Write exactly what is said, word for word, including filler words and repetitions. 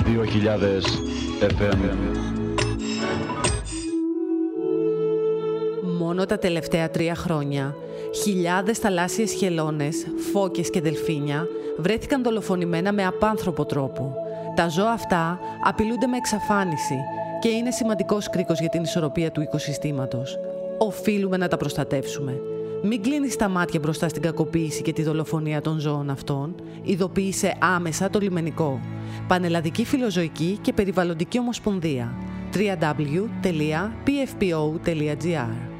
δύο χιλιάδες εφ εμ. Μόνο τα τελευταία τρία χρόνια, χιλιάδες θαλάσσιες χελώνες, φώκες και δελφίνια βρέθηκαν δολοφονημένα με απάνθρωπο τρόπο. Τα ζώα αυτά απειλούνται με εξαφάνιση και είναι σημαντικός κρίκος για την ισορροπία του οικοσυστήματος. Οφείλουμε να τα προστατεύσουμε. Μην κλείνεις τα μάτια μπροστά στην κακοποίηση και τη δολοφονία των ζώων αυτών. Ειδοποίησε άμεσα το λιμενικό. Πανελλαδική Φιλοζωική και Περιβαλλοντική Ομοσπονδία. double-u double-u double-u τελεία πι εφ πι ο τελεία τζι άρ